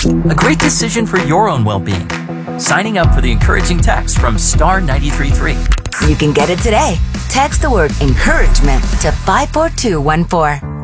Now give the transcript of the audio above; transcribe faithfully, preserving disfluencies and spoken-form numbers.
A great decision for your own well-being. Signing up for the encouraging text from star nine three three. You can get it today. Text the word encouragement to five four two one four.